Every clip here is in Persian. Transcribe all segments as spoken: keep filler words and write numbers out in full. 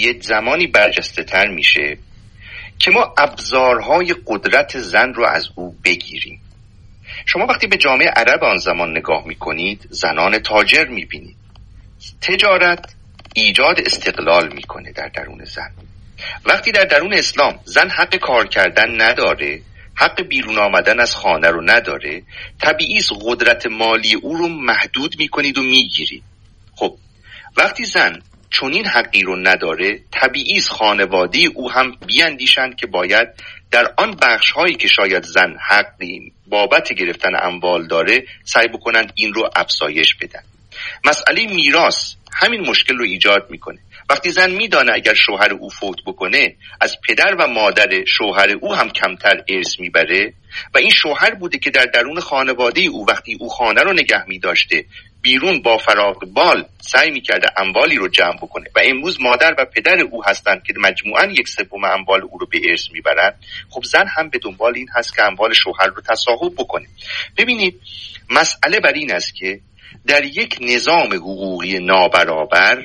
مهریه زمانی برجسته تر میشه که ما ابزارهای قدرت زن رو از او بگیریم. شما وقتی به جامعه عرب آن زمان نگاه میکنید، زنان تاجر میبینید. تجارت ایجاد استقلال میکنه در درون زن. وقتی در درون اسلام زن حق کار کردن نداره، حق بیرون آمدن از خانه رو نداره، طبیعی است قدرت مالی او رو محدود میکنید و میگیرید. خب وقتی زن چنین حقی رو نداره، طبیعی است خانواده او هم بیاندیشند که باید در آن بخش هایی که شاید زن حقی بابت گرفتن اموال داره سعی بکنند این رو افزایش بدن. مسئله میراث همین مشکل رو ایجاد میکنه. وقتی زن میدانه اگر شوهر او فوت بکنه از پدر و مادر شوهر او هم کمتر ارث میبره و این شوهر بوده که در درون خانواده او وقتی او خانه رو نگه میداشته بیرون با فراغ بال سعی میکرده اموالی رو جمع بکنه و امروز مادر و پدر او هستند که مجموعاً یک سوم اموال او رو به ارث میبرن، خب زن هم به دنبال این هست که اموال شوهر رو تصاحب بکنه. ببینید مسئله بر این است که در یک نظام حقوقی نابرابر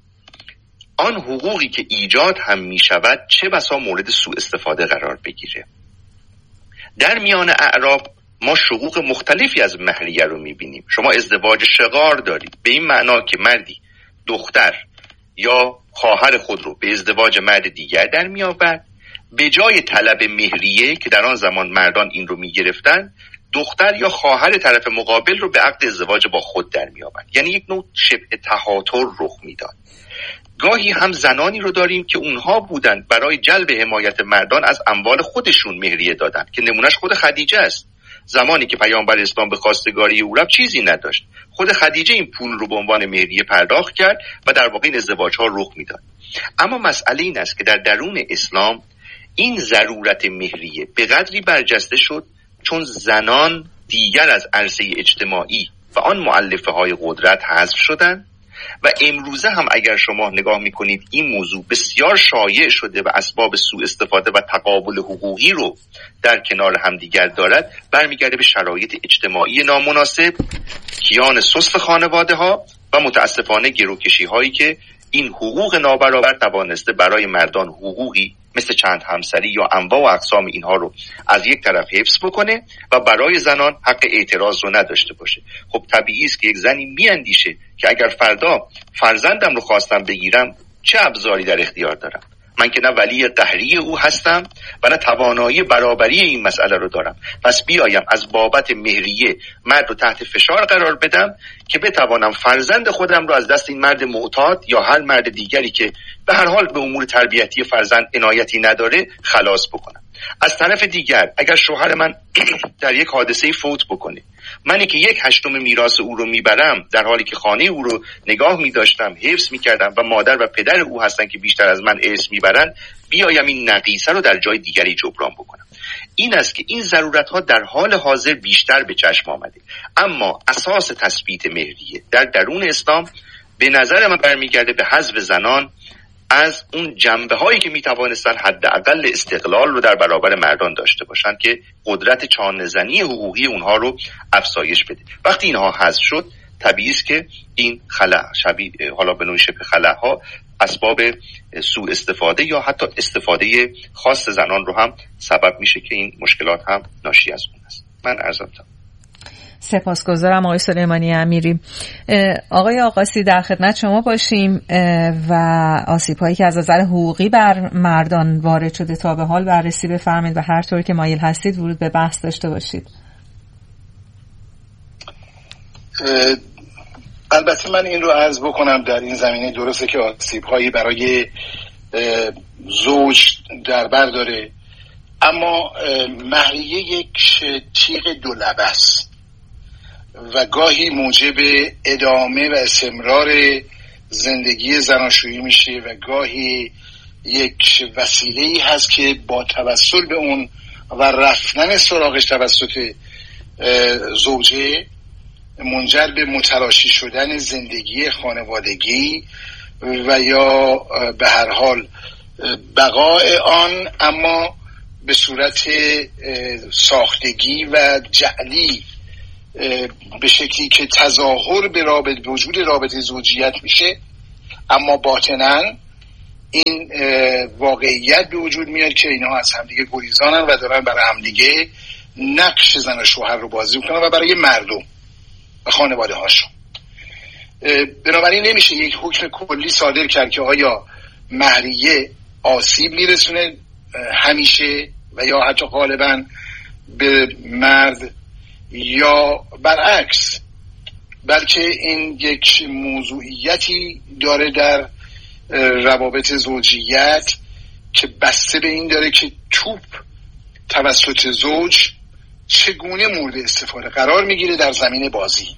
آن حقوقی که ایجاد هم می شود چه بسا مورد سوء استفاده قرار بگیره. در میان اعراب ما شقوق مختلفی از مهریه رو می بینیم. شما ازدواج شغار دارید، به این معنا که مردی دختر یا خواهر خود رو به ازدواج مرد دیگر در می آورد، به جای طلب مهریه که در آن زمان مردان این رو می گرفتن، دختر یا خواهر طرف مقابل رو به عقد ازدواج با خود در می آورد. یعنی یک نوع شبه تهاتر رخ میداد. گاهی هم زنانی رو داریم که اونها بودند برای جلب حمایت مردان از اموال خودشون مهریه دادن که نمونهش خود خدیجه است. زمانی که پیامبر اسلام به خواستگاری او رفت چیزی نداشت، خود خدیجه این پول رو به عنوان مهریه پرداخت کرد و در واقع این ازدواج ها رخ میداد. اما مسئله این است که در درون اسلام این ضرورت مهریه به قدری برجسته شد چون زنان دیگر از عرصه اجتماعی و آن مؤلفه های قدرت حذف شدند و امروزه هم اگر شما نگاه میکنید این موضوع بسیار شایع شده و اسباب سوء استفاده و تقابل حقوقی رو در کنار هم دیگر دارد، برمیگرده به شرایط اجتماعی نامناسب، کیان سست خانواده ها و متاسفانه گروکشی هایی که این حقوق نابرابر توانسته برای مردان حقوقی مثل چند همسری یا انواع و اقسام اینها رو از یک طرف حفظ بکنه و برای زنان حق اعتراض رو نداشته باشه. خب طبیعی است که یک زنی میاندیشه که اگر فردا فرزندم رو خواستم بگیرم چه ابزاری در اختیار دارم؟ من که نه ولی قهری او هستم و نه توانایی برابری این مسئله رو دارم، پس بیایم از بابت مهریه مرد رو تحت فشار قرار بدم که بتوانم فرزند خودم رو از دست این مرد معتاد یا هر مرد دیگری که به هر حال به امور تربیتی فرزند عنایتی نداره خلاص بکنم. از طرف دیگر اگر شوهر من در یک حادثه فوت بکنه، منی که یک هشتم میراث او رو میبرم در حالی که خانه او رو نگاه میداشتم، حفظ میکردم و مادر و پدر او هستن که بیشتر از من ارث میبرن، بیایم این نقیصه رو در جای دیگری جبران بکنم. این است که این ضرورت ها در حال حاضر بیشتر به چشم آمده. اما اساس تثبیت مهریه در درون اسلام به نظر من برمیگرده به حذف زنان از اون جنبه هایی که میتوانستن حداقل استقلال رو در برابر مردان داشته باشن که قدرت چانه‌زنی حقوقی اونها رو افزایش بده. وقتی اینها حذف شد طبیعی است که این خلأ شبیه حالا به نوعی شبه خلأ ها اسباب سوء استفاده یا حتی استفاده خاص زنان رو هم سبب میشه که این مشکلات هم ناشی از اون است. من عرضم تمام. سپاسگزارم آقای سلیمانی امیری. آقای آقاسی در خدمت شما باشیم و آسیب‌هایی که از نظر حقوقی بر مردان وارد شده تا به حال بررسی بفرمایید و هر طور که مایل هستید ورود به بحث داشته باشید. البته من این رو عرض بکنم در این زمینه درسته که آسیب‌هایی برای زوج در بر داره، اما مهریه یک تیغ دو لبه است و گاهی موجب ادامه و استمرار زندگی زناشویی میشه و گاهی یک وسیله‌ای هست که با توسل به اون و رفتن سراغش توسط زوجه منجر به متلاشی شدن زندگی خانوادگی و یا به هر حال بقای آن، اما به صورت ساختگی و جعلی به شکلی که تظاهر به رابطه وجود رابطه زوجیت میشه، اما باطناً این واقعیت به وجود میاد که اینها از همدیگه گریزانن و دارن برای همدیگه نقش زن و شوهر رو بازی میکنن و برای مردم و خانواده هاشون. بنابراین نمیشه یک حکم کلی صادر کرد که آیا مهریه آسیب میرسونه همیشه و یا حتی غالبا به مرد یا برعکس، بلکه این یک موضوعیتی داره در روابط زوجیت که بسته به این داره که توپ توسط زوج چگونه مورد استفاده قرار میگیره در زمین بازی.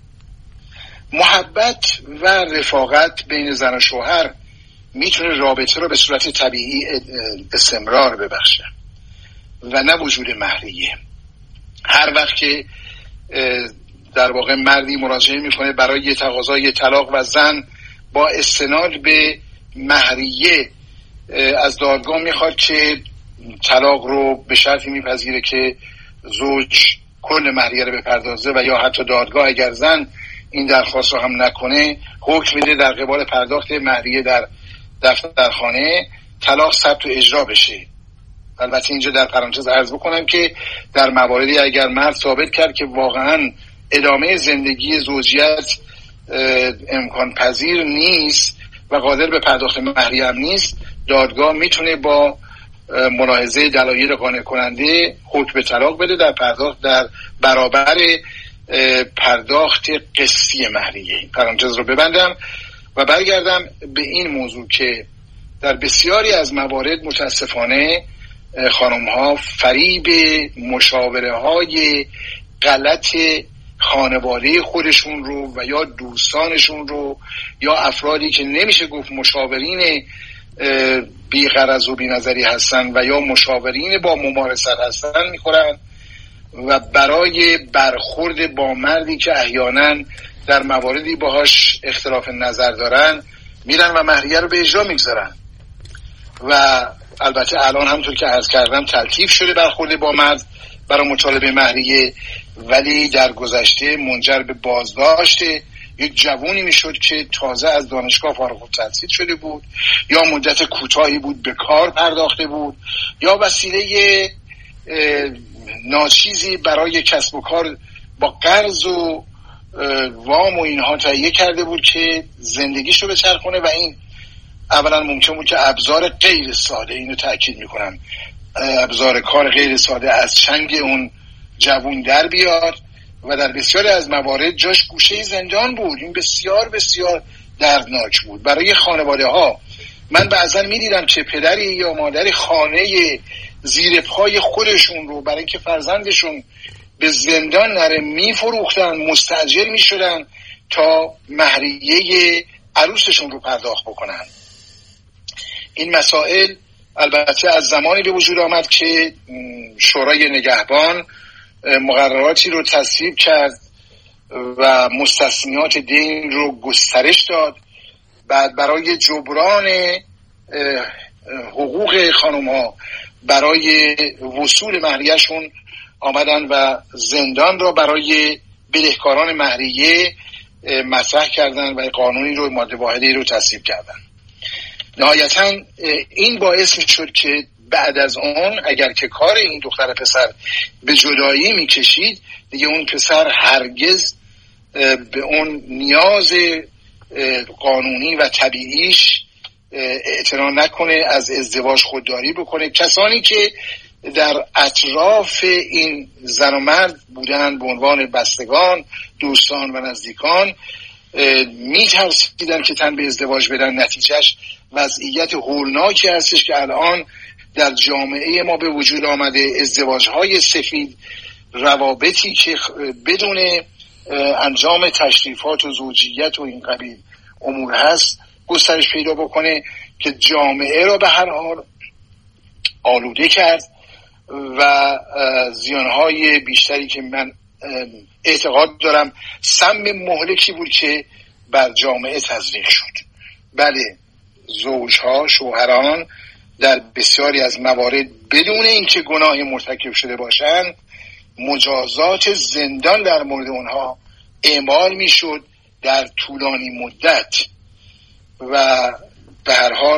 محبت و رفاقت بین زن و شوهر میتونه رابطه رو به صورت طبیعی استمرار ببخشه و نه وجود مهریه. هر وقت که در واقع مردی مراجعه میکنه برای تقاضای طلاق و زن با استناد به مهریه از دادگاه میخواد که طلاق رو به شرطی میپذیره که زوج کل مهریه رو بپردازه و یا حتی دادگاه اگر زن این درخواست رو هم نکنه حکم میده در قبال پرداخت مهریه در دفترخانه طلاق ثبت و اجرا بشه. البته اینجا در پرانتز عرض بکنم که در مواردی اگر مرد ثابت کرد که واقعا ادامه زندگی زوجیت امکان پذیر نیست و قادر به پرداخت مهریه هم نیست، دادگاه میتونه با ملاحظه دلایل قانع کننده حکم به طلاق بده در پرداخت در برابر پرداخت قسطی مهریه. پرانتز رو ببندم و برگردم به این موضوع که در بسیاری از موارد متاسفانه خانم ها فریب مشاوره های غلط خانواده خودشون رو و یا دوستانشون رو یا افرادی که نمیشه گفت مشاورین بی غرض و بی نظری هستن و یا مشاورین با ممارست هستن میخورن و برای برخورد با مردی که احیانا در مواردی باهاش اختلاف نظر دارن میرن و مهریه رو به اجرا میگذارن. و البته الان همونطور که عرض کردم تلطیف شده برخورد با مرد برای مطالبه مهریه، ولی در گذشته منجر به بازداشت یک جوونی میشد که تازه از دانشگاه فارغ التحصیل شده بود یا مدت کوتاهی بود به کار پرداخته بود یا وسیله ناچیزی برای کسب و کار با قرض و وام و اینها تهیه کرده بود که زندگیشو بچرخونه و این اولا ممکن بود که ابزار غیر ساده، اینو تأکید میکنم، ابزار کار غیر ساده از چنگ اون جوون در بیاد و در بسیاری از موارد جاش گوشه زندان بود. این بسیار بسیار دردناک بود برای خانواده ها. من بعضا میدیدم که پدری یا مادری خانه زیر پای خودشون رو برای اینکه فرزندشون به زندان نره میفروختن، مستاجر میشدن تا مهریه عروسشون رو پرداخت بکنن. این مسائل البته از زمانی به وجود آمد که شورای نگهبان مقرراتی رو تصویب کرد و مستثنیات دین رو گسترش داد. بعد برای جبران حقوق خانم ها برای وصول مهریه‌شون آمدن و زندان را برای بدهکاران مهریه مطرح کردن و قانونی رو ماده واحده رو تصویب کردن. نهایتا این باعث میشد که بعد از اون اگر که کار این دختر پسر به جدایی میکشید دیگه اون پسر هرگز به اون نیاز قانونی و طبیعیش اعتنا نکنه، از ازدواج خودداری بکنه. کسانی که در اطراف این زن و مرد بودن به عنوان بستگان، دوستان و نزدیکان میترسیدن که تن به ازدواج بدن. نتیجهش وضعیت هولناکی هستش که الان در جامعه ما به وجود آمده، ازدواج‌های سفید، روابطی که بدون انجام تشریفات و زوجیت و این قبیل امور هست گسترش پیدا بکنه که جامعه را به هر حال آلوده کرد و زیانهای بیشتری که من اعتقاد دارم سم مهلکی بود که بر جامعه تزریق شد. بله، زوجها، شوهران در بسیاری از موارد بدون اینکه گناهی مرتکب شده باشند مجازات زندان در مورد اونها اعمال میشد در طولانی مدت و به هر حال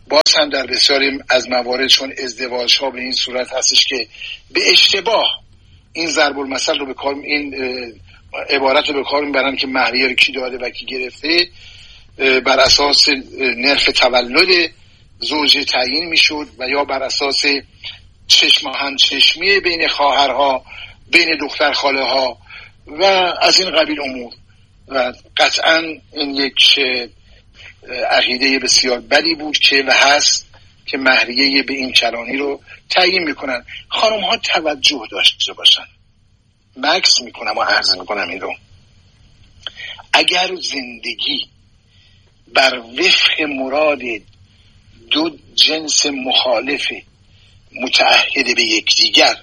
باز هم در بسیاری از موارد چون ازدواج ها به این صورت هستش که به اشتباه این ضرب المثل رو به کار، این عبارت رو به کار میبرن که مهریه رو کی داده و کی گرفته، بر اساس نرخ تولد زوجه تعیین میشد و یا بر اساس چشم هم چشمی بین خواهرها، بین دختر خاله ها و از این قبیل امور. و قطعا این یک عقیده بسیار بدی بود که و هست که مهریه به این کلانی رو تعیین میکنن. خانم ها توجه داشته باشن، مکس میکنم و عرض میکنم این رو، اگر زندگی بر وفق مراد دو جنس مخالف متعهد به یکدیگر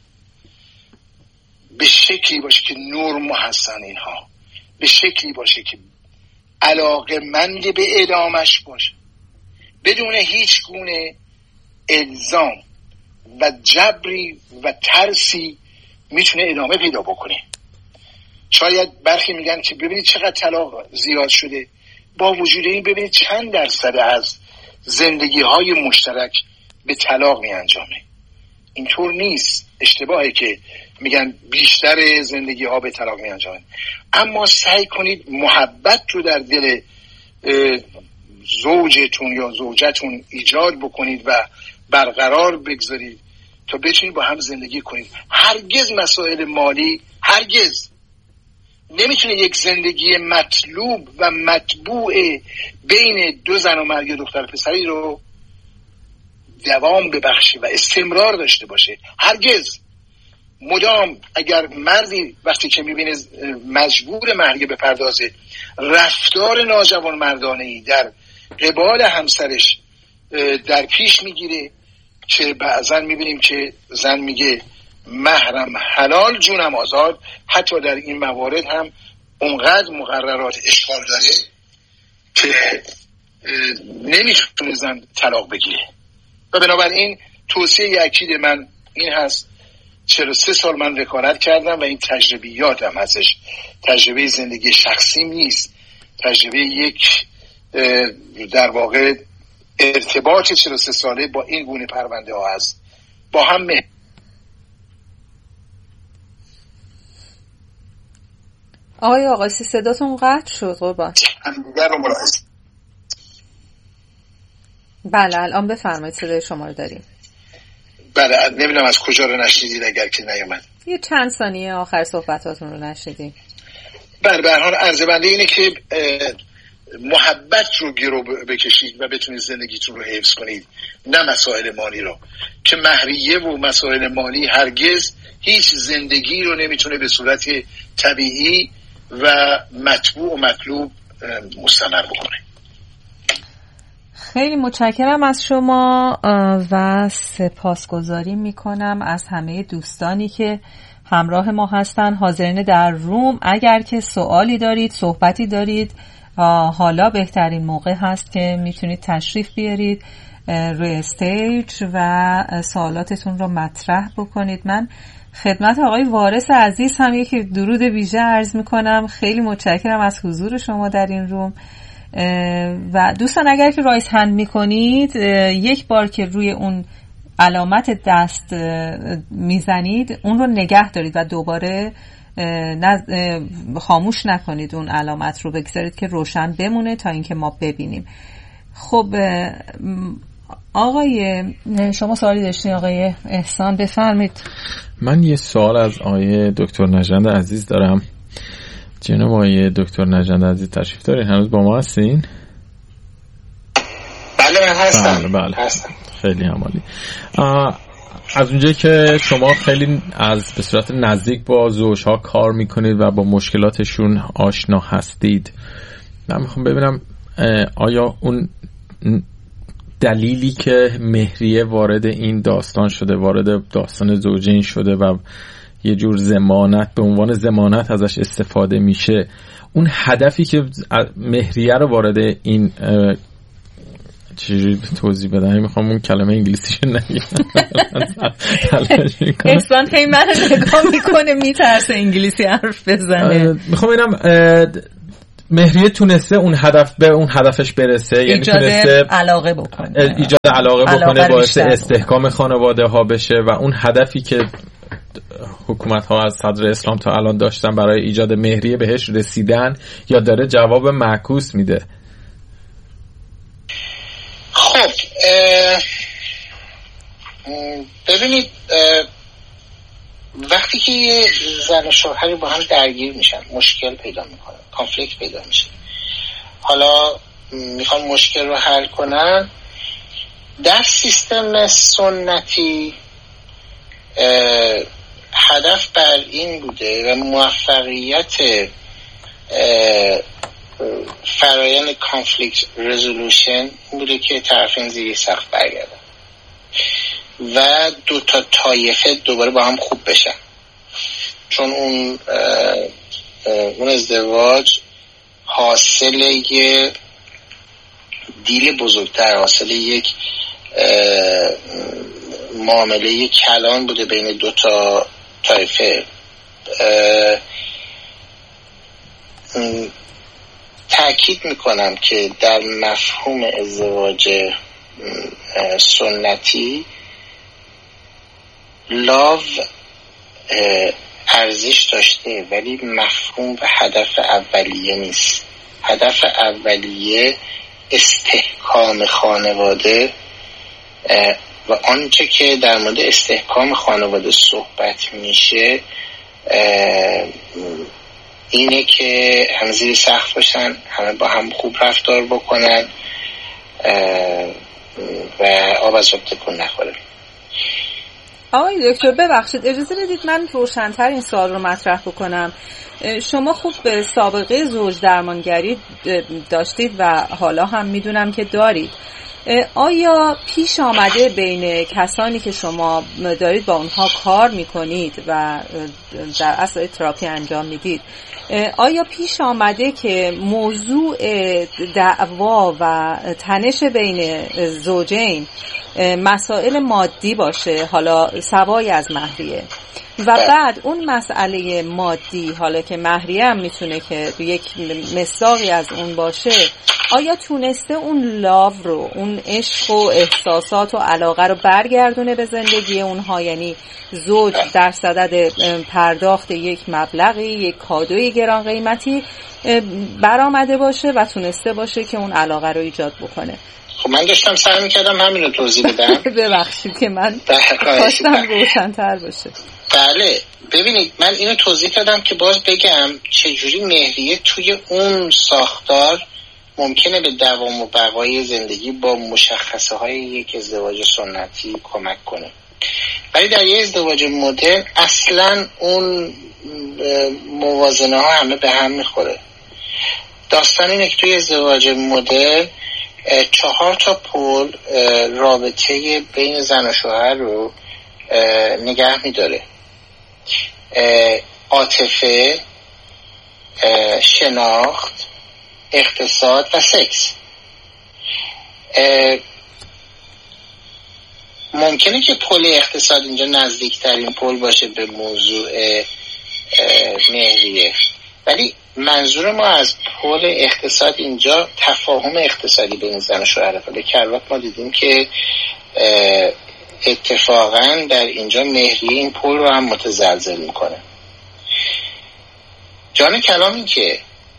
به شکلی باشه که نرم هستن، اینها به شکلی باشه که علاقه مند به ادامش باشه، بدون هیچ گونه الزام و جبری و ترسی میتونه ادامه پیدا بکنه. شاید برخی میگن که ببینید چقدر طلاق زیاد شده، با وجود این ببینید چند درصد از زندگی های مشترک به طلاق می انجامه. اینطور نیست، اشتباهه که میگن بیشتر زندگی ها به طلاق می انجامه. اما سعی کنید محبت رو در دل زوجتون یا زوجتون ایجاد بکنید و برقرار بگذارید تا بتونید با هم زندگی کنید. هرگز مسائل مالی هرگز نمیتونه یک زندگی مطلوب و مطبوع بین دو زن و مرد دختر پسری رو دوام ببخشه و استمرار داشته باشه. هرگز. مدام اگر مردی وقتی که میبینه مجبور مهریه بپردازه، رفتار ناجوان مردانه‌ای در قبال همسرش در پیش میگیره که بعضا میبینیم که زن میگه مهرم حلال جونم آزاد. حتی در این موارد هم اونقدر مقررات اشکال داره که نمیتونه زن طلاق بگیره. و بنابراین توصیه اکید من این هست، چهل و سه سال من وکالت کردم و این تجربیاتم هستش، تجربه زندگی شخصیم نیست، تجربه یک در واقع ارتباط چهل و سه ساله با این گونه پرونده ها هست. با هم مه... آقای آقاسی صداتون قطع شد قربان. همدیگر رو ملاحظه. بله الان بفرمایید صدای شما رو داریم. بله نمیدونم از کجا رو نشنیدید اگر که نیومد. یه چند ثانیه آخر صحبتاتون رو نشنیدیم. بله به هر حال عرض بنده اینه که محبت رو گرو بکشید و بتونید زندگیتون رو حفظ کنید، نه مسائل مالی رو، که مهریه و مسائل مالی هرگز هیچ زندگی رو نمیتونه به صورت طبیعی و مطبوع و مطلوب مستمر بکنه. خیلی متشکرم از شما و سپاسگزاری میکنم از همه دوستانی که همراه ما هستن، حاضرین در روم. اگر که سوالی دارید، صحبتی دارید، حالا بهترین موقع هست که میتونید تشریف بیارید روی استیج و سوالاتتون رو مطرح بکنید. من خدمت آقای وارث عزیز هم یک درود ویژه عرض میکنم. خیلی متشکرم از حضور شما در این روم. و دوستان اگر که رایز هند میکنید، یک بار که روی اون علامت دست میزنید اون رو نگه دارید و دوباره خاموش نکنید، اون علامت رو بگذارید که روشن بمونه تا اینکه ما ببینیم. خب آقای شما سوالی داشتین آقای احسان، بفرمید. من یه سوال از آقای دکتر نژند عزیز دارم. جناب آقای دکتر نژند عزیز تشریف دارین؟ هنوز با ما هستین؟ بله من هستم. بله بله هستم. خیلی عالی. از اونجایی که شما خیلی از به صورت نزدیک با زوجها کار میکنید و با مشکلاتشون آشنا هستید، من میخوام ببینم آیا اون دلیلی که مهریه وارد این داستان شده، وارد داستان زوجین شده و یه جور ضمانت به عنوان ضمانت ازش استفاده میشه، اون هدفی که مهریه رو وارد این چجوری توضیح بدم؟ میخوام اون کلمه انگلیسیشو نگم. احسان هی من نگاه میکنه میترسه انگلیسی حرف بزنه. میخوام ببینم مهریه تونسته اون هدف به اون هدفش برسه، یعنی تونسته علاقه بکنه ایجاد علاقه بکنه، باعث استحکام خانواده ها بشه و اون هدفی که حکومت ها از صدر اسلام تا الان داشتن برای ایجاد مهریه بهش رسیدن یا داره جواب معکوس میده؟ خب ببینید، وقتی که زن و شوهری با هم درگیر میشن، مشکل پیدا میکنن، کانفلیکت پیدا میشه، حالا میخوان مشکل رو حل کنن، در سیستم سنتی هدف بر این بوده و موفقیت فرایند کانفلیکت رزولوشن بوده که طرفین زیر سقف برگردن و دو تا طایفه دوباره با هم خوب بشن، چون اون اون ازدواج حاصل یه دیل بزرگتر، حاصل یک معامله کلان بوده بین دو تا طایفه. تأکید میکنم که در مفهوم ازدواج سنتی لاو ارزش داشته، ولی مفهوم و هدف اولیه نیست. هدف اولیه استحکام خانواده و آنچه که در مورد استحکام خانواده صحبت میشه اینه که همه زیر سقف باشن، همه با هم خوب رفتار بکنن و آب از آب تکون نخوره. آقای دکتر ببخشید اجازه بدید من روشن‌تر این سوال رو مطرح بکنم. شما خوب به سابقه زوج درمانگری داشتید و حالا هم میدونم که دارید. آیا پیش آمده بین کسانی که شما دارید با اونها کار میکنید و در اصل تراپی انجام میدید، آیا پیش آمده که موضوع دعوا و تنش بین زوجین مسائل مادی باشه، حالا سوای از مهریه، و بعد اون مسئله مادی، حالا که مهریه هم میتونه که یک مصداقی از اون باشه، آیا تونسته اون لاو رو، اون عشق و احساسات و علاقه رو برگردونه به زندگی اونها؟ یعنی زوج در صدد پرداخت یک مبلغی، یک کادوی گران قیمتی برآمده باشه و تونسته باشه که اون علاقه رو ایجاد بکنه؟ خب من داشتم سعی می‌کردم همین رو توضیح بدم. ببخشید که من خواستم روشن‌تر باشه. بله ببینید، من اینو توضیح دادم که باز بگم چجوری مهریه توی اون ساختار ممکنه به دوام و بقای زندگی با مشخصه های یک ازدواج سنتی کمک کنه، ولی در یه ازدواج مدرن اصلا اون موازنه ها همه به هم میخوره. داستان اینه که توی ازدواج مدرن چهار تا پل رابطه بین زن و شوهر رو نگه میداره: عاطفه، شناخت، اقتصاد و سکس. ممکنه که پل اقتصاد اینجا نزدیکترین پل باشه به موضوع مهریه، ولی منظور ما از پل اقتصاد اینجا تفاهم اقتصادی بین زن و شوهره. به کروات ما دیدیم که اتفاقا در اینجا مهریه این پل رو هم متزلزل میکنه. جان کلام این که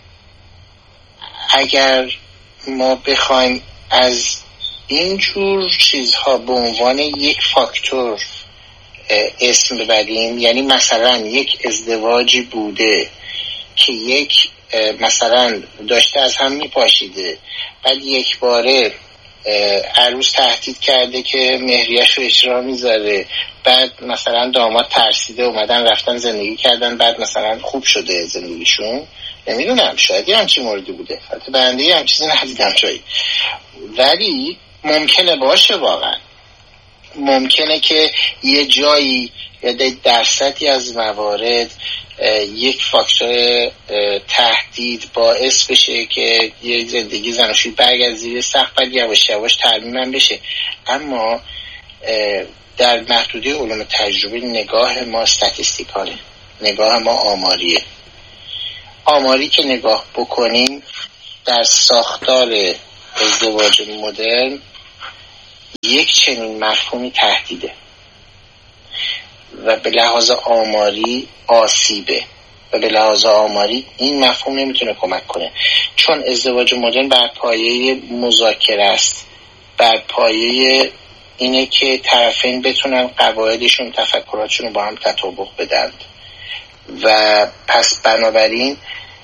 اگر ما بخوایم از اینجور چیزها به عنوان یک فاکتور اسم ببریم، یعنی مثلا یک ازدواجی بوده که یک مثلا داشته از هم میپاشیده، بعد یک باره عروس تهدید کرده که مهریه‌ش رو اجرا میذاره، بعد مثلا داماد ترسیده اومدن رفتن زندگی کردن، بعد مثلا خوب شده زندگیشون. نمیدونم، شاید یه همچین موردی بوده، البته بنده یه همچین چیزی ندیدم جایی، ولی ممکنه باشه. واقعا ممکنه که یه جایی یا درصدی از موارد یک فاکتور تهدید باعث بشه که یه زندگی زناشویی برگرد زیر سقف، بعد یواش یواش ترمیم بشه. اما در محدوده علوم تجربی نگاه ما استاتیستیکاله، نگاه ما آماریه. آماری که نگاه بکنیم در ساختار ازدواج مدرن یک چنین مفهومی تهدیده و به لحاظ آماری آسیبه و به لحاظ آماری این مفهوم نمیتونه کمک کنه، چون ازدواج مدرن بر پایه مذاکره است، بر پایه اینه که طرفین بتونن قواعدشون تفکراتشون رو با هم تطابق بدند و پس بنابراین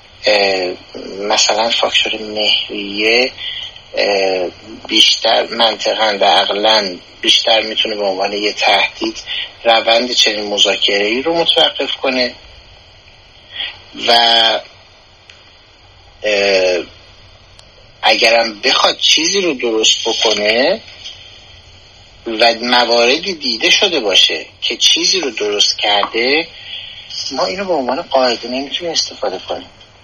مثلا فاکتور مهریه بیشتر منطقاً و عقلاً بیشتر میتونه به عنوان یه تهدید روند چنین مذاکره‌ای رو متوقف کنه و اگرم بخواد چیزی رو درست بکنه و مواردی دیده شده باشه که چیزی رو درست کرده، ما اینو به عنوان قاعده نمیتونیم استفاده کنیم.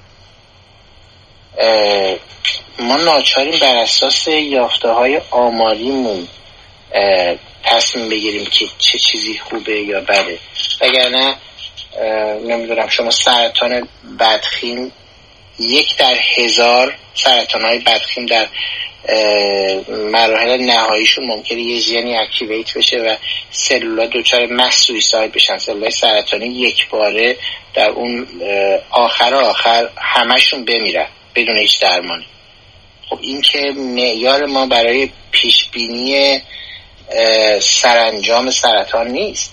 ما ناچاریم بر اساس یافته های آماریمون تصمیم بگیریم که چه چیزی خوبه یا بده. وگرنه نمیدونم شما سرطان بدخیم یک در هزار سرطان های بدخیم در مراحل نهاییشون ممکنه یه ژنی اکتیویت بشه و سلولا دوچار مس سویساید بشن، سلولای سرطانی یک باره در اون آخر آخر همشون بمیرن بدون هیچ درمانی. خب این که معیار ما برای پیشبینی سرانجام سرطان نیست.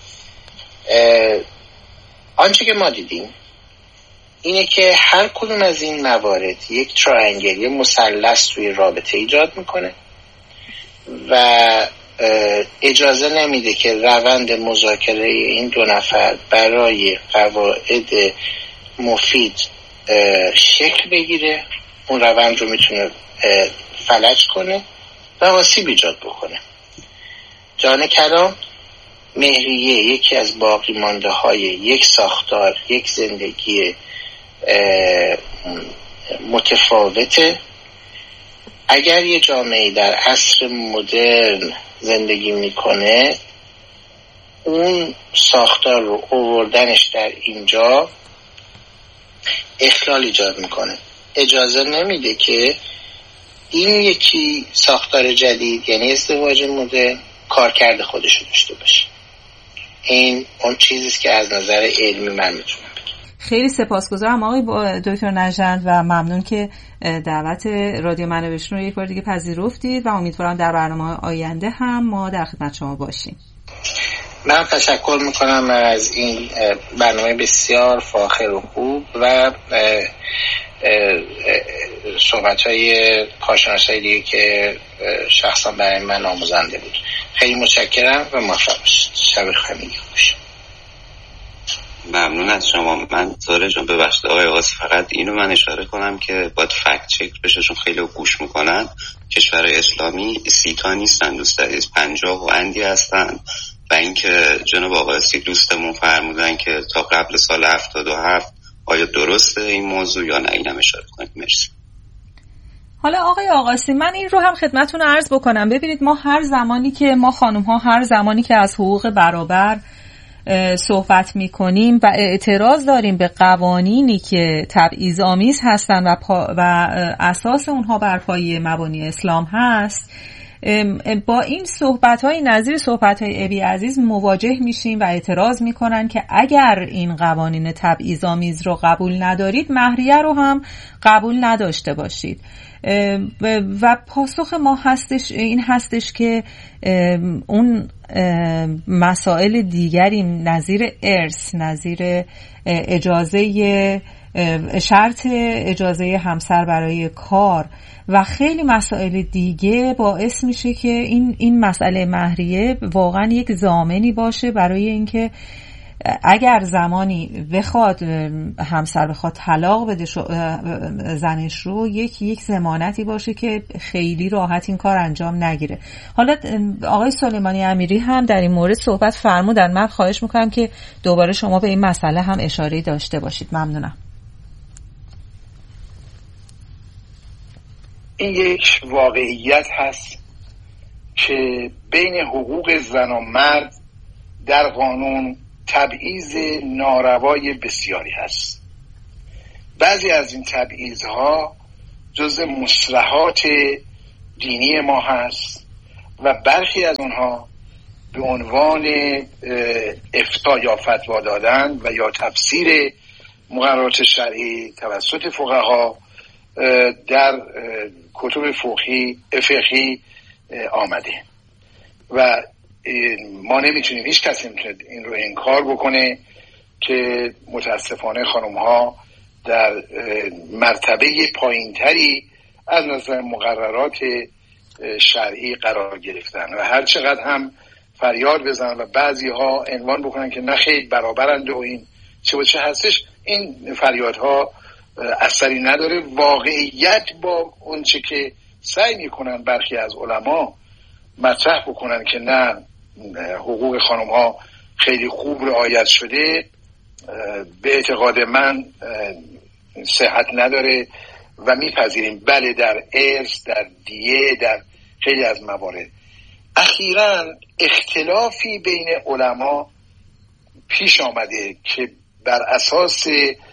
آنچه که ما دیدیم اینه که هر کدوم از این موارد یک تراینگل، یک مثلث توی رابطه ایجاد میکنه و اجازه نمیده که روند مذاکره این دو نفر برای قواعد مفید شکل بگیره. اون روند رو میتونه فلج کنه و آسیب ایجاد بکنه. جان کلام، مهریه یکی از باقی مانده های یک ساختار، یک زندگی متفاوته. اگر یه جامعه در عصر مدرن زندگی میکنه، اون ساختار رو آوردنش در اینجا اخلال ایجاد میکنه، اجازه نمیده که این یکی ساختار جدید یعنی ازدواج مدرن کارکرد خودش رو داشته باشه. این اون چیزیست که از نظر علمی من میتونم بگم. خیلی سپاسگزارم آقای دکتر نژند و ممنون که دعوت رادیو منابعشون رو یک بار دیگه پذیرفتید و امیدوارم در برنامه آینده هم ما در خدمت شما باشیم. من تشکر میکنم از این برنامه بسیار فاخر و خوب و صحبت‌های کارشناسای دیگه که شخصا برای من آموزنده بود. خیلی متشکرم و موفق باشید. شب خمیری خوش. ممنون از شما. من زاره جان ببخشید آقای آقاسی، فقط اینو من اشاره کنم که باید فکت چک بشه چون خیلی گوش میکنن. کشورهای اسلامی سی تا نیستن دوست عزیز، پنجاه و اندی هستن و اینکه جناب آقاسی دوستمون فرمودن که تا قبل سال هفتاد و هفت آیا درسته این موضوع یا نه، اینم اشاره کنید. مرسی. حالا آقای آقاسی، من این رو هم خدمتتون عرض بکنم. ببینید ما هر زمانی که ما خانم ها هر زمانی که از حقوق برابر صحبت می کنیم و اعتراض داریم به قوانینی که تبعیض‌آمیز هستن و, پا و اساس اونها بر پایه مبانی اسلام هست، با این صحبت‌های نظیر صحبت‌های ابی عزیز مواجه میشیم و اعتراض میکنن که اگر این قوانین تبعیض‌آمیز رو قبول ندارید، مهریه رو هم قبول نداشته باشید. و پاسخ ما هستش این هستش که اون مسائل دیگری نظیر ارث، نظیر اجازه شرط اجازه همسر برای کار و خیلی مسائل دیگه باعث میشه که این این مسئله مهریه واقعا یک ضامنی باشه برای اینکه اگر زمانی بخواد همسر بخواد طلاق بده زنش رو، یک یک ضمانتی باشه که خیلی راحت این کار انجام نگیره. حالا آقای سلیمانی امیری هم در این مورد صحبت فرمودن. من خواهش میکنم که دوباره شما به این مسئله هم اشاره داشته باشید. ممنونم. این یک واقعیت هست که بین حقوق زن و مرد در قانون تبعیض ناروای بسیاری هست. بعضی از این تبعیض‌ها جزء مصلحات دینی ما هست و برخی از اونها به عنوان افتاء یا فتوا دادن و یا تفسیر مقررات شرعی توسط فقها در کتب فقهی فقهی آمده و ما نمیتونیم، هیچ کسی نمیتونه این رو انکار بکنه که متاسفانه خانم ها در مرتبه پایینتری از نظر مقررات شرعی قرار گرفتن و هر چقدر هم فریاد بزنن و بعضی ها عنوان بکنن که نه خیلی برابرند و این چه و چه هستش، این فریادها اثری نداره. واقعیت با اون چه که سعی میکنن برخی از علما مطرح بکنن که نه حقوق خانم ها خیلی خوب رعایت شده، به اعتقاد من صحت نداره و میپذیریم بله در ارث، در دیه، در خیلی از موارد. اخیراً اختلافی بین علما پیش آمده که بر اساس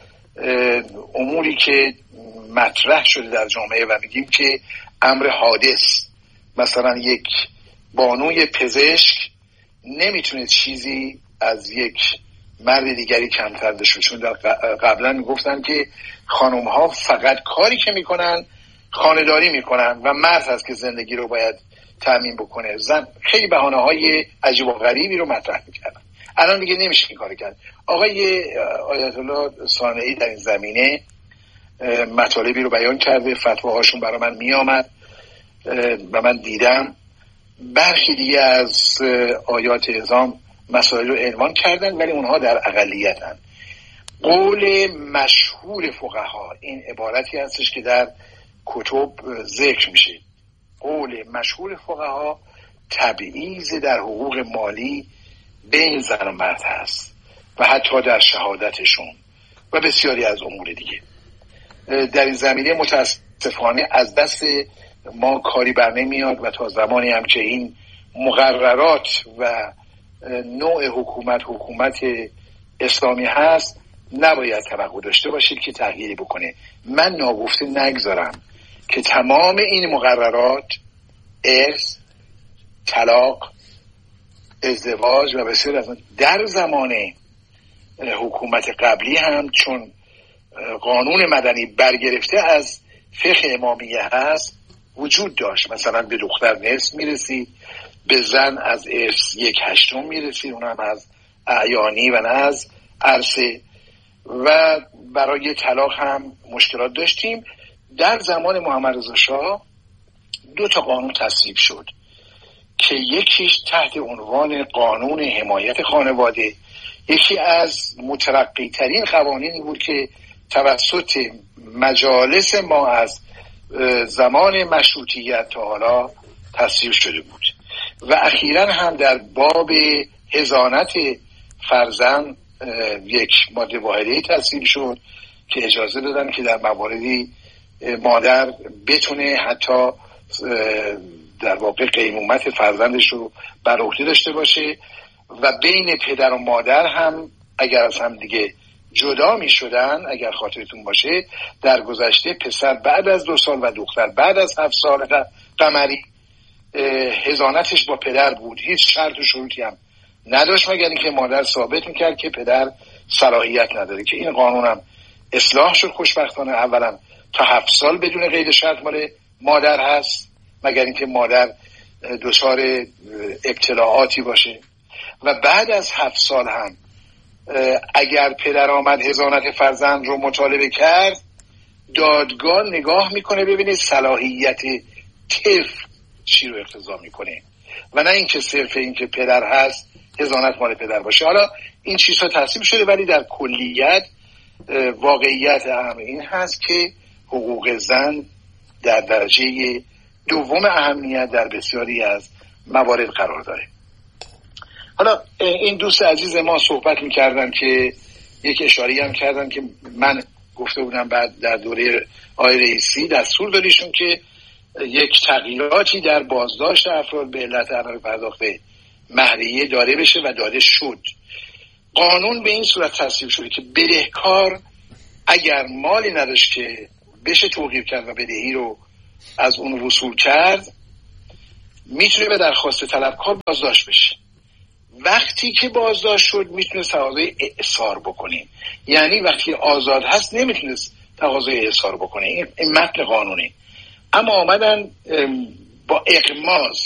اموری که مطرح شده در جامعه و میگیم که امر حادث، مثلا یک بانوی پزشک نمیتونه چیزی از یک مرد دیگری کمتر داشته، چون در قبلا میگفتن که خانم ها فقط کاری که میکنن خانه‌داری میکنن و مرد هست که زندگی رو باید تأمین بکنه. زن خیلی بهانه های عجیب و غریبی رو مطرح میکردن. الان دیگه نمیشه این کار کرد. آقای آیت الله صانعی در این زمینه مطالبی رو بیان کرده، فتواهاشون برای من میامد و من دیدم. برخی دیگه از آیات اعظام مسائل رو عنوان کردن ولی اونها در اقلیتن. قول مشهور فقها این عبارتی هستش که در کتب ذکر میشه. قول مشهور فقها تبعیض در حقوق مالی بین زن و مرد هست و حتی در شهادتشون و بسیاری از امور دیگه. در این زمینه متاسفانه از دست ما کاری بر نمیاد و تا زمانی هم که این مقررات و نوع حکومت حکومت اسلامی هست نباید توقع داشته باشید که تغییری بکنه. من ناگفته نگذارم که تمام این مقررات، ارث، طلاق، ازدواج و بسیار از در زمان حکومت قبلی هم چون قانون مدنی برگرفته از فقه امامیه هست وجود داشت. مثلا به دختر نصف میرسید، به زن از ارث یک هشتم میرسید، اونم از اعیانی و نه از عرصه، و برای طلاق هم مشکلات داشتیم. در زمان محمد رضا شاه دو تا قانون تصویب شد که یکیش تحت عنوان قانون حمایت خانواده، یکی از مترقی ترین قوانینی بود که توسط مجالس ما از زمان مشروطیت تا حالا تصویب شده بود و اخیراً هم در باب حضانت فرزند یک ماده واحده تصویب شد که اجازه دادن که در مواردی مادر بتونه حتی در واقع قیمومت فرزندش رو بر عهده داشته باشه و بین پدر و مادر هم اگر از هم دیگه جدا می شدن، اگر خاطرتون باشه در گذشته پسر بعد از دو سال و دختر بعد از هفت سال قمری حضانتش با پدر بود، هیچ شرط و شروطی هم نداشت مگر اینکه مادر ثابت میکرد که پدر صلاحیت نداره، که این قانونم اصلاح شد خوشبختانه. اولا تا هفت سال بدون قید شرط مال مادر هست مگر اینکه مادر دچار ابتلاعاتی باشه، و بعد از هفت سال هم اگر پدر آمد حضانت فرزند رو مطالبه کرد دادگاه نگاه میکنه ببینید صلاحیت طفل چی رو اقتضا میکنه و نه اینکه صرف اینکه پدر هست حضانت مال پدر باشه. حالا این چیزها تصویب شده ولی در کلیت واقعیت اهم این هست که حقوق زن در درجه دوم اهمیت در بسیاری از موارد قرار داره. حالا این دوست عزیز ما صحبت میکردن که یک اشاره هم کردن که من گفته بودم بعد در دوره آقای رئیسی دستور داریشون که یک تغییراتی در بازداشت افراد به علت عدم پرداخت مهریه داده بشه و داده شد. قانون به این صورت تصویب شده که بدهکار اگر مالی نداشت که بشه توقیف کرد و بدهی رو از اون وصول کرد، میتونه به درخواست طلبکار بازداشت بشه. وقتی که بازداشت شد میتونه تقاضای اعصار بکنه، یعنی وقتی آزاد هست نمیتونست تقاضای اعصار بکنه. این متن قانونی. اما آمدن با اغماض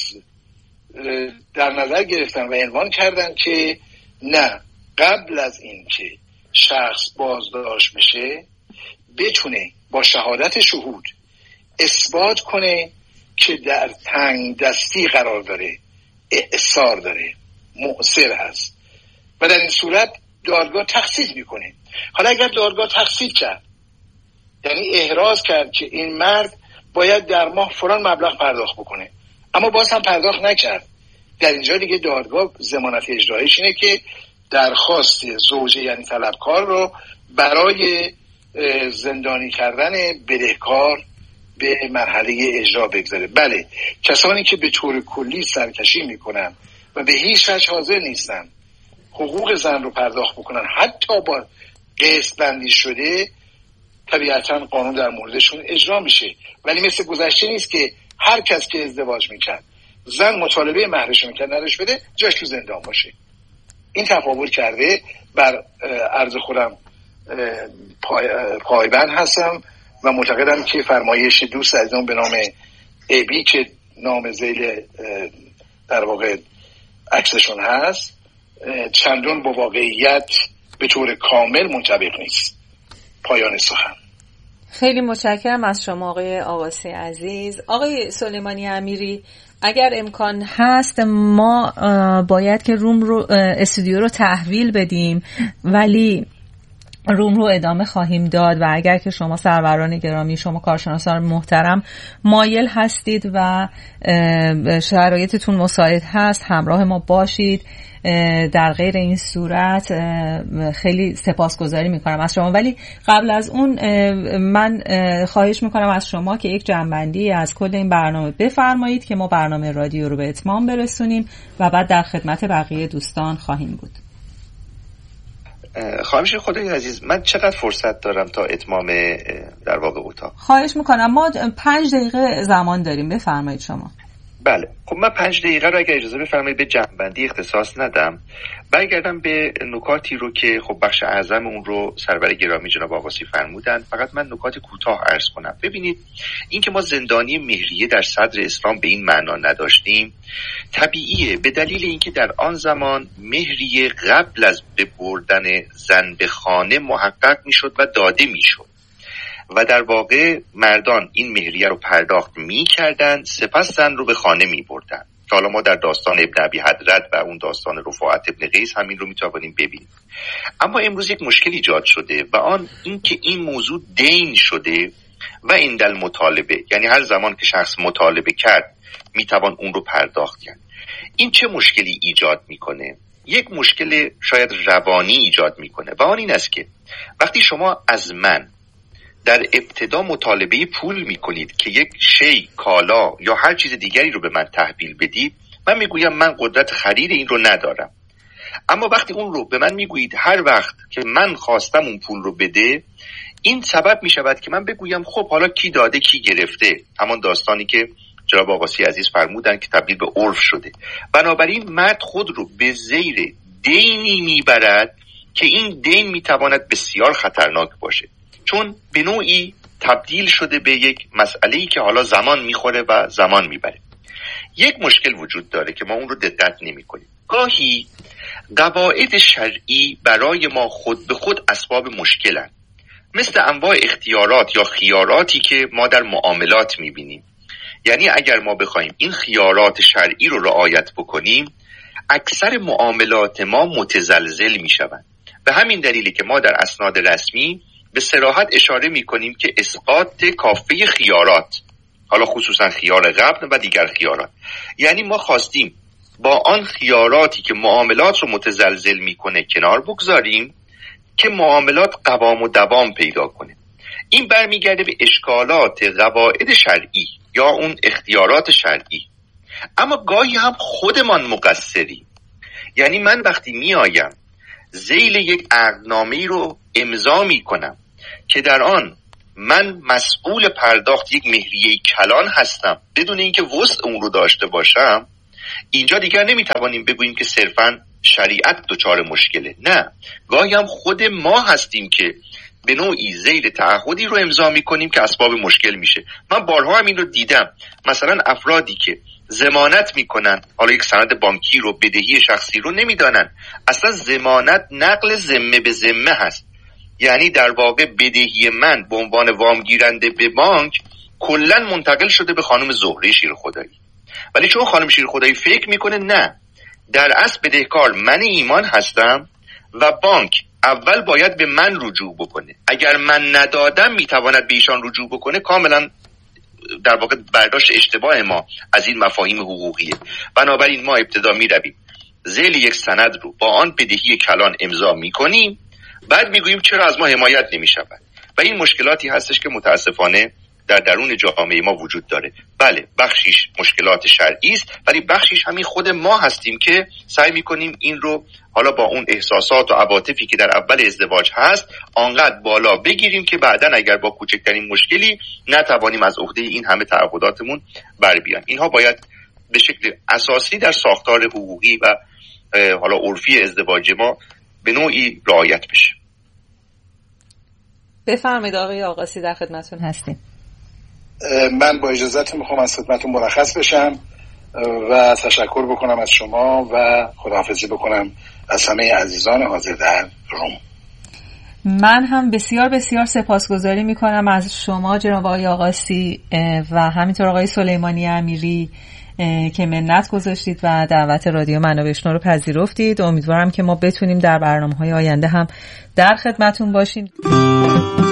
در نظر گرفتن و عنوان کردن که نه، قبل از این که شخص بازداشت بشه بتونه با شهادت شهود اثبات کنه که در تنگ دستی قرار داره، اعصار داره، مؤثر هست و در این صورت دادگاه تخصیص میکنه. حالا اگر دادگاه تخصیص کرد، یعنی احراز کرد که این مرد باید در ماه فلان مبلغ پرداخت بکنه، اما باز هم پرداخت نکرد، در اینجا دیگه دادگاه ضمانت اجرایش اینه که درخواست زوجه یعنی طلبکار رو برای زندانی کردن بدهکار به مرحله اجرا بگذاره. بله، کسانی که به طور کلی سرکشی میکنن و به هیچ وجه حاضر نیستن حقوق زن رو پرداخت بکنن حتی با قسط بندی شده، طبیعتا قانون در موردشون اجرا میشه. ولی مثل گذشته نیست که هر کس که ازدواج میکرد زن مطالبه مهرش میکرد نداشت بده جاش تو زندان باشه. این تفاوت کرده. بر عرض خودم پای پایبند هستم و معتقدم که فرمایش دوست عزیزم به نام ابی که نام ذیل در واقع عکسشون هست چندان با واقعیت به طور کامل منطبق نیست. پایان سخن. خیلی متشکرم از شما آقای آقاسی عزیز. آقای سلیمانی امیری، اگر امکان هست ما باید که روم رو استودیو رو تحویل بدیم، ولی روم رو ادامه خواهیم داد و اگر که شما سروران گرامی، شما کارشناسان محترم مایل هستید و شرایطتون مساعد هست همراه ما باشید، در غیر این صورت خیلی سپاسگزاری میکنم از شما. ولی قبل از اون من خواهش میکنم از شما که یک جمع‌بندی از کل این برنامه بفرمایید که ما برنامه رادیو رو به اتمام برسونیم و بعد در خدمت بقیه دوستان خواهیم بود. خواهش خدای عزیز، من چقدر فرصت دارم تا اتمام در واقع اتاق؟ خواهش میکنم، ما پنج دقیقه زمان داریم، بفرمایید شما. بله، خب من پنج دقیقه رو اگر اجازه بفرمایید به جمع‌بندی اختصاص ندم، برگردم به نکاتی رو که خب بخش اعظم اون رو سرور گرامی جناب آقاسی فرمودن. فقط من نکات کوتاه عرض کنم. ببینید، این که ما زندانی مهریه در صدر اسلام به این معنا نداشتیم طبیعیه، به دلیل اینکه در آن زمان مهریه قبل از ببردن زن به خانه محقق میشد و داده میشد و در واقع مردان این مهریه رو پرداخت می‌کردند، سپس زن رو به خانه می‌بردند. حالا ما در داستان ابن ابی حضرت و اون داستان رفاعت ابن قیس همین رو می‌توانیم ببینیم. اما امروز یک مشکل ایجاد شده و آن این که این موضوع دین شده و این دل مطالبه، یعنی هر زمان که شخص مطالبه کرد می‌توان اون رو پرداخت کرد. این چه مشکلی ایجاد می‌کنه؟ یک مشکل شاید روانی ایجاد می‌کنه و آن این است که وقتی شما از من در ابتدا مطالبه پول میکنید که یک شی، کالا یا هر چیز دیگری رو به من تحویل بدید، من میگویم من قدرت خرید این رو ندارم. اما وقتی اون رو به من میگویید هر وقت که من خواستم اون پول رو بده، این سبب میشود که من بگویم خب حالا کی داده کی گرفته، همان داستانی که جناب آقاسی عزیز فرمودن که تبدیل به عرف شده. بنابراین مرد خود رو به زیر دینی میبرد که این دین میتواند بسیار خطرناک باشه، چون به نوعی تبدیل شده به یک مسئله‌ای که حالا زمان میخوره و زمان میبره. یک مشکل وجود داره که ما اون رو دقت نمی‌کنیم. گاهی قواعد شرعی برای ما خود به خود اسباب مشکلن، مثل انواع اختیارات یا خیاراتی که ما در معاملات میبینیم. یعنی اگر ما بخوایم این خیارات شرعی رو رعایت بکنیم، اکثر معاملات ما متزلزل میشوند. به همین دلیلی که ما در اسناد رسمی به صراحت اشاره میکنیم که اسقاط کافه خیارات، حالا خصوصا خیار قبل و دیگر خیارات، یعنی ما خواستیم با آن خیاراتی که معاملات رو متزلزل میکنه کنار بگذاریم که معاملات قوام و دوام پیدا کنه. این برمیگرده به اشکالات قواعد شرعی یا اون اختیارات شرعی. اما گاهی هم خودمان مقصری، یعنی من وقتی میایم ذیل یک عقدنامه‌ای رو امضا میکنم که در آن من مسئول پرداخت یک مهریه کلان هستم بدون اینکه وسع اون رو داشته باشم، اینجا دیگر نمیتوانیم بگوییم که صرفاً شریعت دچار مشکله. نه، گاهی هم خود ما هستیم که به نوعی ذیل تعهدی رو امضا میکنیم که اسباب مشکل میشه. من بارها هم این رو دیدم، مثلا افرادی که ضمانت میکنن، حالا یک سند بانکی رو، بدهی شخصی رو نمیدانن. اصلا ضمانت نقل ذمه به ذمه هست، یعنی در واقع بدهی من به عنوان وام گیرنده به بانک کلا منتقل شده به خانم زهره شیرخدایی، ولی چون خانم شیرخدایی فکر میکنه نه، در اصل بدهکار من ایمان هستم و بانک اول باید به من رجوع بکنه، اگر من ندادم میتواند به ایشان رجوع بکنه، کاملا در واقع برداشت اشتباه ما از این مفاهیم حقوقیه. بنابراین ما ابتدا میرویم ذیل یک سند رو با آن بدهی کلان امضا میکنیم، بعد میگوییم چرا از ما حمایت نمیشود. و این مشکلاتی هستش که متاسفانه در درون جامعه ما وجود داره. بله، بخشیش مشکلات شرعی است، ولی بخشیش همین خود ما هستیم که سعی میکنیم این رو حالا با اون احساسات و عواطفی که در اول ازدواج هست آنقدر بالا بگیریم که بعداً اگر با کوچکترین مشکلی نتوانیم از عهده این همه تعهداتمون بر بیایم. اینها باید به شکل اساسی در ساختار حقوقی و حالا عرفی ازدواج ما به نوعی رعایت بشه. بفرمایید آقای آقاسی، در خدمتتون هستیم. من با اجازهتون میخوام از خدمتتون مرخص بشم و تشکر بکنم از شما و خداحافظی بکنم از همه عزیزان حاضر در روم. من هم بسیار بسیار سپاسگزاری میکنم از شما جناب آقای آقاسی و همینطور آقای سلیمانی امیری که منت گذاشتید و دعوت رادیو منو بشنو رو پذیرفتید. امیدوارم که ما بتونیم در برنامه‌های آینده هم در خدمتتون باشیم.